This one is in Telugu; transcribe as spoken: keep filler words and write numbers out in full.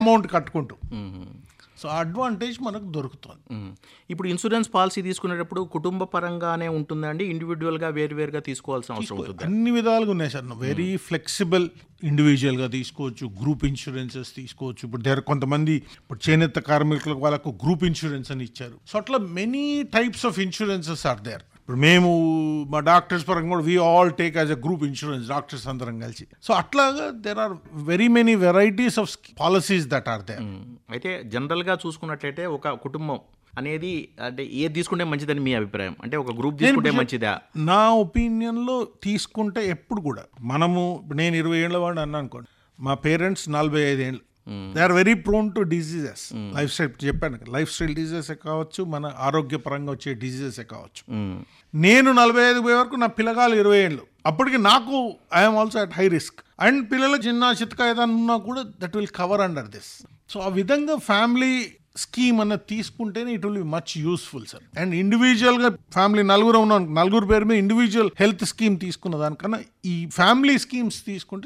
అమౌంట్ కట్టుకుంటూ. సో అడ్వాంటేజ్ మనకు దొరుకుతుంది. ఇప్పుడు ఇన్సూరెన్స్ పాలసీ తీసుకునేటప్పుడు కుటుంబ పరంగానే ఉంటుందండి, ఇండివిజువల్గా వేరువేరుగా తీసుకోవాల్సిన అవసరం ఉంటుంది? అన్ని విధాలుగా ఉన్నాయి సార్. వెరీ ఫ్లెక్సిబుల్, ఇండివిజువల్గా తీసుకోవచ్చు, గ్రూప్ ఇన్సూరెన్సెస్ తీసుకోవచ్చు. ఇప్పుడు దేర్ కొంతమంది ఇప్పుడు చేనేత కార్మికులకు వాళ్ళకు గ్రూప్ ఇన్సూరెన్స్ అని ఇచ్చారు. సో అట్లా many types of insurances are there. ఇప్పుడు మేము మా డాక్టర్స్ పరంగా కూడా we all take as a group insurance, doctors అందరం కలిసి. సో అట్లాగా there are very many varieties of policies that are there. అయితే జనరల్గా చూసుకున్నట్లయితే ఒక కుటుంబం అనేది అంటే ఏది తీసుకుంటే మంచిదని మీ అభిప్రాయం? అంటే ఒక గ్రూప్ తీసుకుంటే మంచిదా? నా ఒపీనియన్లో తీసుకుంటే ఎప్పుడు కూడా మనము, నేను ఇరవై ఏళ్ళ వాడు అన్నా అనుకోండి, మా పేరెంట్స్ నలభై ఐదు ఏళ్ళు, they are very prone to diseases. Life style చెప్పాను, లైఫ్ స్టైల్ డిజీజెస్ కావచ్చు, మన ఆరోగ్యపరంగా వచ్చే డిజీజెస్ కావచ్చు. నేను నలభై ఐదు పోయే వరకు నా పిల్లగాలు ఇరవై ఏళ్ళు, అప్పటికి నాకు I'm also at high risk. And పిల్లలు చిన్న చితక ఏదైనా ఉన్నా కూడా that will cover under this. So ఆ విధంగా ఫ్యామిలీ స్కీమ్ అన్నది తీసుకుంటేనే it will be much useful sir. And ఇండివిజువల్గా ఫ్యామిలీ నలుగురు ఉన్నాం, నలుగురు పేరు మీద ఇండివిజువల్ హెల్త్ స్కీమ్ తీసుకున్న దానికన్నా ఈ ఫ్యామిలీ స్కీమ్స్ తీసుకుంటే